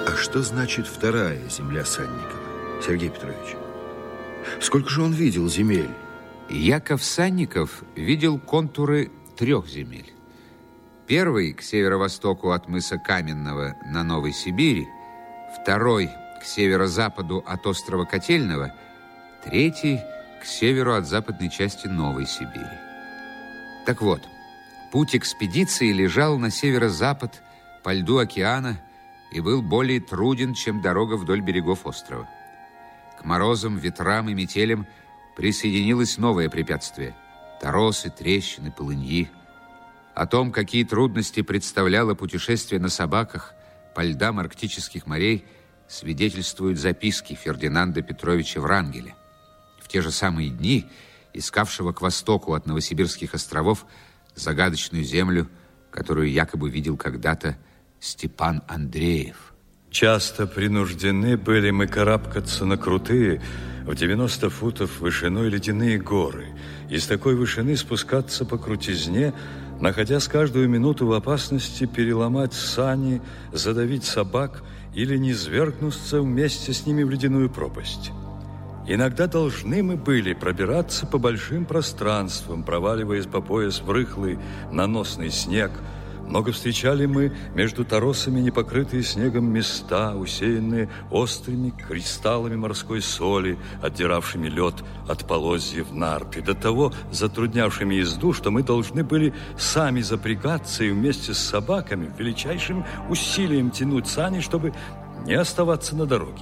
А что значит вторая земля Санникова, Сергей Петрович? Сколько же он видел земель? Яков Санников видел контуры 3 земель. Первый к северо-востоку от мыса Каменного на Новой Сибири, второй к северо-западу от острова Котельного, третий к северу от западной части Новой Сибири. Так вот, путь экспедиции лежал на северо-запад по льду океана и был более труден, чем дорога вдоль берегов острова. К морозам, ветрам и метелям присоединилось новое препятствие – торосы, трещины, полыньи. О том, какие трудности представляло путешествие на собаках по льдам арктических морей, свидетельствуют записки Фердинанда Петровича Врангеля. В те же самые дни, искавшего к востоку от Новосибирских островов загадочную землю, которую якобы видел когда-то Степан Андреев. Часто принуждены были мы карабкаться на крутые, в 90 футов вышиной ледяные горы, и с такой вышины спускаться по крутизне, находясь каждую минуту в опасности переломать сани, задавить собак или низвергнуться вместе с ними в ледяную пропасть. Иногда должны мы были пробираться по большим пространствам, проваливаясь по пояс в рыхлый наносный снег. Много встречали мы между торосами непокрытые снегом места, усеянные острыми кристаллами морской соли, отдиравшими лед от полозьев нарт, и до того затруднявшими езду, что мы должны были сами запрягаться и вместе с собаками величайшим усилием тянуть сани, чтобы не оставаться на дороге.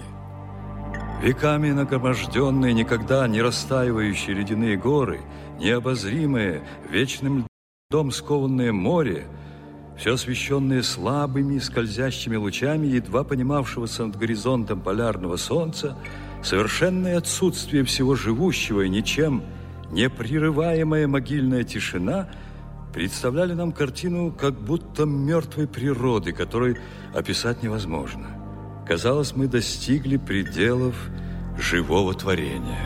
Веками нагроможденные, никогда не растаивающие ледяные горы, необозримые, вечным льдом скованное море, все освещенное слабыми скользящими лучами едва понимавшегося над горизонтом полярного солнца, совершенное отсутствие всего живущего и ничем не прерываемая могильная тишина представляли нам картину как будто мертвой природы, которой описать невозможно. Казалось, мы достигли пределов живого творения.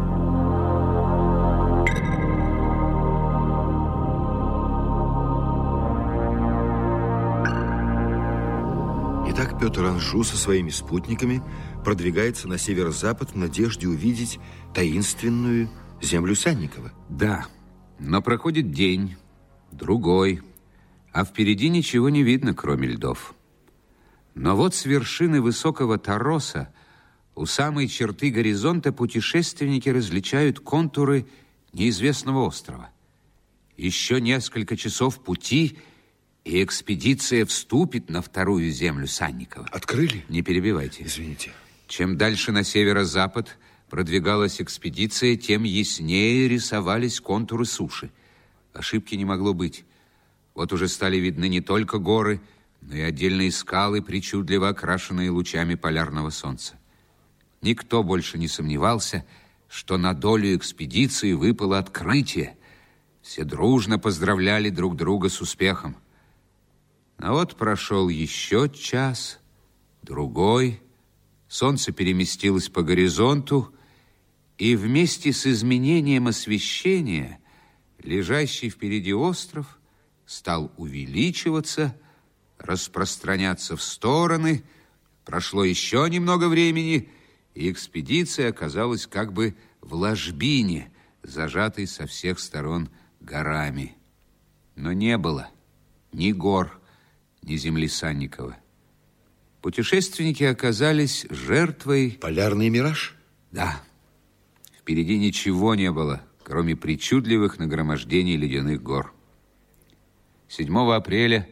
Итак, Петр Анжу со своими спутниками продвигается на северо-запад в надежде увидеть таинственную землю Санникова. Да, но проходит день, другой, а впереди ничего не видно, кроме льдов. Но вот с вершины высокого тороса у самой черты горизонта путешественники различают контуры неизвестного острова. Еще несколько часов пути, и экспедиция вступит на вторую землю Санникова. Открыли? Не перебивайте. Извините. Чем дальше на северо-запад продвигалась экспедиция, тем яснее рисовались контуры суши. Ошибки не могло быть. Вот уже стали видны не только горы, но и отдельные скалы, причудливо окрашенные лучами полярного солнца. Никто больше не сомневался, что на долю экспедиции выпало открытие. Все дружно поздравляли друг друга с успехом. А вот прошел еще час, другой. Солнце переместилось по горизонту, и вместе с изменением освещения лежащий впереди остров стал увеличиваться, распространяться в стороны. Прошло еще немного времени, и экспедиция оказалась как бы в ложбине, зажатой со всех сторон горами. Но не было ни гор, ни земли Санникова. Путешественники оказались жертвой... Полярный мираж? Да. Впереди ничего не было, кроме причудливых нагромождений ледяных гор. 7 апреля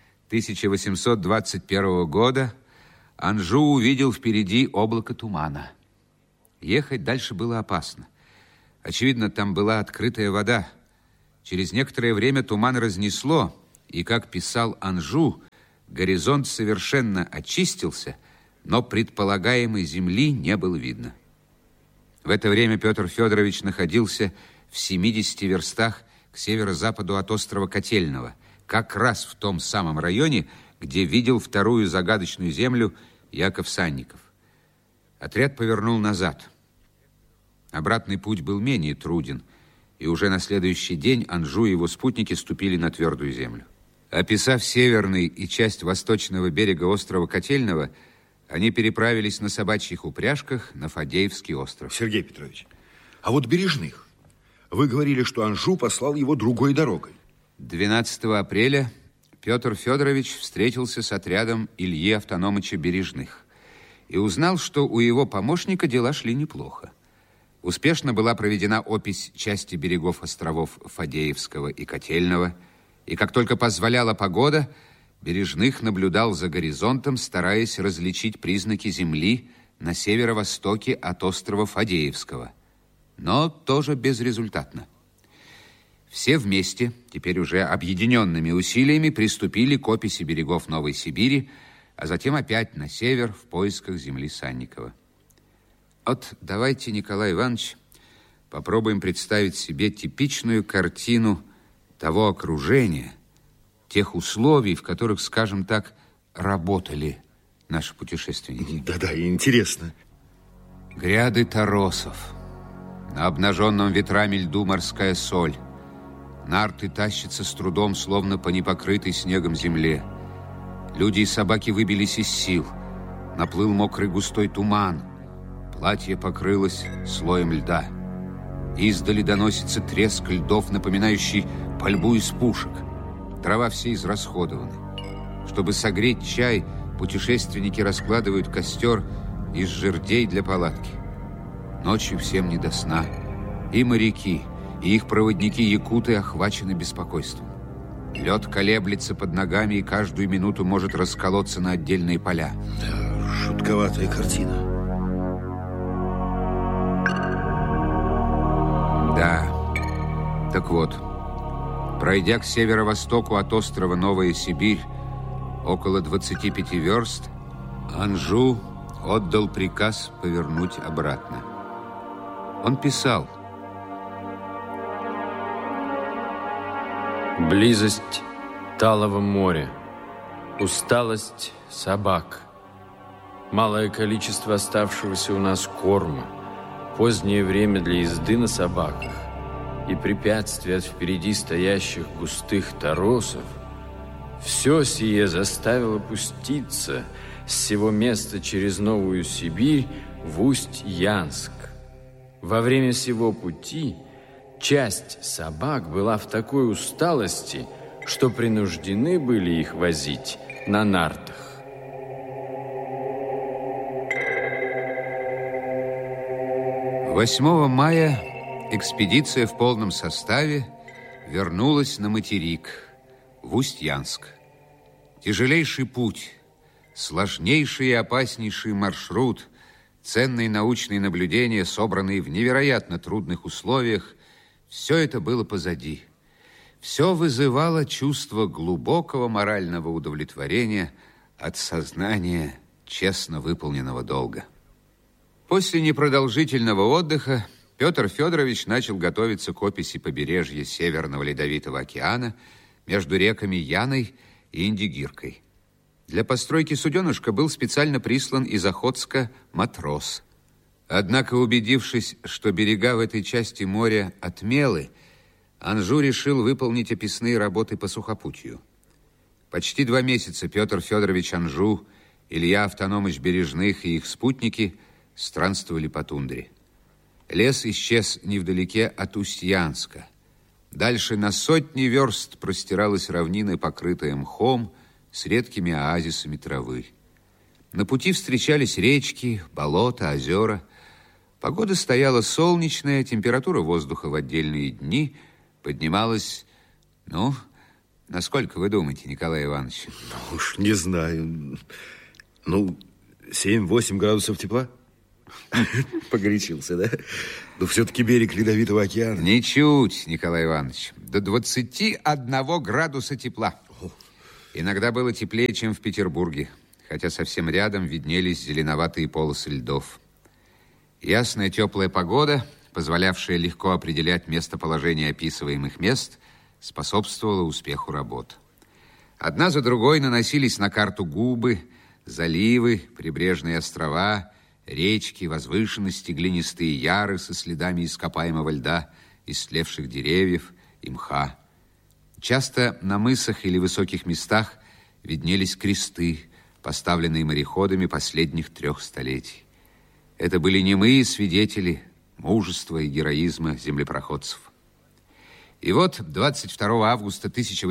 1821 года Анжу увидел впереди облако тумана. Ехать дальше было опасно. Очевидно, там была открытая вода. Через некоторое время туман разнесло, и, как писал Анжу, горизонт совершенно очистился, но предполагаемой земли не было видно. В это время Петр Федорович находился в 70 верстах к северо-западу от острова Котельного, как раз в том самом районе, где видел вторую загадочную землю Яков Санников. Отряд повернул назад. Обратный путь был менее труден, и уже на следующий день Анжу и его спутники ступили на твердую землю. Описав северный и часть восточного берега острова Котельного, Они переправились на собачьих упряжках на Фадеевский остров. Сергей Петрович, а вот Бережных. Вы говорили, что Анжу послал его другой дорогой. 12 апреля Петр Федорович встретился с отрядом Ильи Автономыча Бережных и узнал, что у его помощника дела шли неплохо. Успешно была проведена опись части берегов островов Фадеевского и Котельного, и как только позволяла погода, Бережных наблюдал за горизонтом, стараясь различить признаки земли на северо-востоке от острова Фадеевского, но тоже безрезультатно. Все вместе, теперь уже объединенными усилиями, приступили к описи берегов Новой Сибири, а затем опять на север в поисках земли Санникова. Вот давайте, Николай Иванович, попробуем представить себе типичную картину того окружения, тех условий, в которых, скажем так, работали наши путешественники. Да-да, интересно. Гряды торосов, на обнаженном ветрами льду морская соль, нарты тащатся с трудом, словно по непокрытой снегом земле. Люди и собаки выбились из сил, наплыл мокрый густой туман, платье покрылось слоем льда. Издали доносится треск льдов, напоминающий пальбу из пушек. Дрова все израсходованы. Чтобы согреть чай, путешественники раскладывают костер из жердей для палатки. Ночью всем не до сна. И моряки, и их проводники-якуты охвачены беспокойством. Лед колеблется под ногами и каждую минуту может расколоться на отдельные поля. Да, жутковатая картина. Да. Так вот, пройдя к северо-востоку от острова Новая Сибирь около 25 верст, Анжу отдал приказ повернуть обратно. Он писал: близость талого моря, усталость собак, малое количество оставшегося у нас корма, позднее время для езды на собаках и препятствия от впереди стоящих густых торосов, все сие заставило пуститься с сего места через Новую Сибирь в Усть-Янск. Во время сего пути часть собак была в такой усталости, что принуждены были их возить на нартах. — 8 мая экспедиция в полном составе вернулась на материк, в Усть-Янск. Тяжелейший путь, сложнейший и опаснейший маршрут, ценные научные наблюдения, собранные в невероятно трудных условиях, все это было позади. Все вызывало чувство глубокого морального удовлетворения от сознания честно выполненного долга. После непродолжительного отдыха Петр Федорович начал готовиться к описи побережья Северного Ледовитого океана между реками Яной и Индигиркой. Для постройки суденышка был специально прислан из Охотска матрос. Однако, убедившись, что берега в этой части моря отмелы, Анжу решил выполнить описные работы по сухопутью. Почти 2 месяца Петр Федорович Анжу, Илья Автономыч Бережных и их спутники странствовали по тундре. Лес исчез невдалеке от Усть-Янска. Дальше на сотни верст простиралась равнина, покрытая мхом, с редкими оазисами травы. На пути встречались речки, болота, озера. Погода стояла солнечная, температура воздуха в отдельные дни поднималась, насколько вы думаете, Николай Иванович? Уж не знаю. 7-8 градусов тепла? Погорячился, да? Но все-таки берег Ледовитого океана. Ничуть, Николай Иванович. До 21 градуса тепла. Иногда было теплее, чем в Петербурге, хотя совсем рядом виднелись зеленоватые полосы льдов. Ясная теплая погода, позволявшая легко определять местоположение описываемых мест, способствовала успеху работ. Одна за другой наносились на карту губы, заливы, прибрежные острова, речки, возвышенности, глинистые яры со следами ископаемого льда, истлевших деревьев и мха. Часто на мысах или высоких местах виднелись кресты, поставленные мореходами последних 3 столетий. Это были немые свидетели мужества и героизма землепроходцев. И вот 22 августа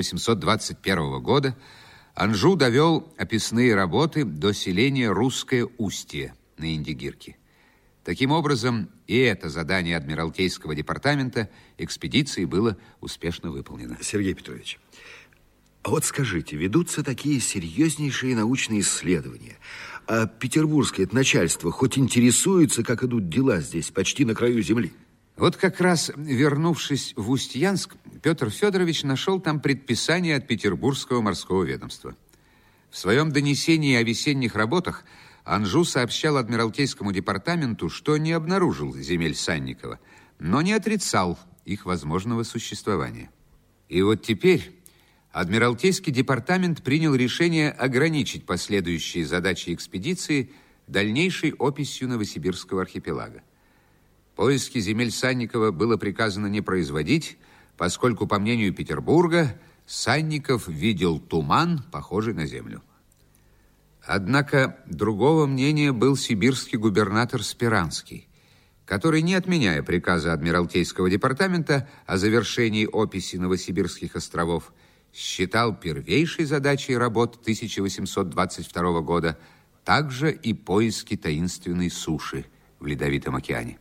1821 года Анжу довел описные работы до селения Русское Устье на Индигирке. Таким образом, и это задание Адмиралтейского департамента экспедиции было успешно выполнено. Сергей Петрович, а вот скажите, ведутся такие серьезнейшие научные исследования, а петербургское начальство хоть интересуется, как идут дела здесь, почти на краю земли? Вот как раз, вернувшись в Устьянск, Петр Федорович нашел там предписание от Петербургского морского ведомства. В своем донесении о весенних работах Анжу сообщал Адмиралтейскому департаменту, что не обнаружил земель Санникова, но не отрицал их возможного существования. И вот теперь Адмиралтейский департамент принял решение ограничить последующие задачи экспедиции дальнейшей описью Новосибирского архипелага. Поиски земель Санникова было приказано не производить, поскольку, по мнению Петербурга, Санников видел туман, похожий на землю. Однако другого мнения был сибирский губернатор Спиранский, который, не отменяя приказа Адмиралтейского департамента о завершении описи Новосибирских островов, считал первейшей задачей работ 1822 года также и поиски таинственной суши в Ледовитом океане.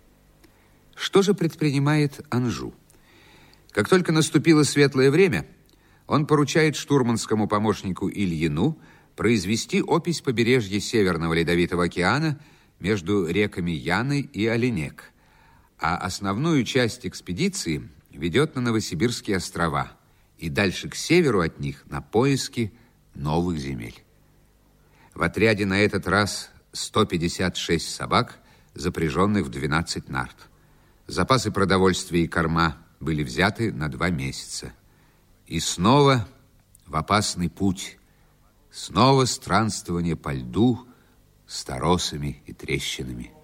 Что же предпринимает Анжу? Как только наступило светлое время, он поручает штурманскому помощнику Ильину произвести опись побережья Северного Ледовитого океана между реками Яны и Оленек, а основную часть экспедиции ведет на Новосибирские острова и дальше к северу от них на поиски новых земель. В отряде на этот раз 156 собак, запряженных в 12 нарт. Запасы продовольствия и корма были взяты на 2 месяца. И снова в опасный путь, снова странствование по льду с торосами и трещинами.